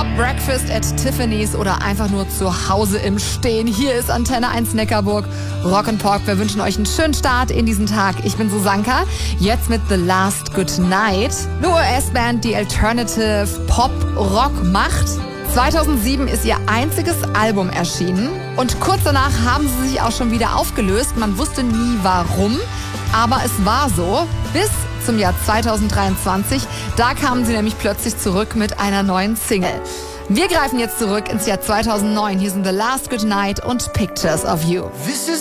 Ob Breakfast at Tiffany's oder einfach nur zu Hause im Stehen. Hier ist Antenne 1 Neckarburg. Rock and Pork. Wir wünschen euch einen schönen Start in diesen Tag. Ich bin Susanka. Jetzt mit The Last Good Night. Eine US-Band, die Alternative Pop Rock macht. 2007 ist ihr einziges Album erschienen. Und kurz danach haben sie sich auch schon wieder aufgelöst. Man wusste nie warum. Aber es war so. Bis zum Jahr 2023. Da kamen sie nämlich plötzlich zurück mit einer neuen Single. Wir greifen jetzt zurück ins Jahr 2009. Hier sind The Last Good Night und Pictures of You. This is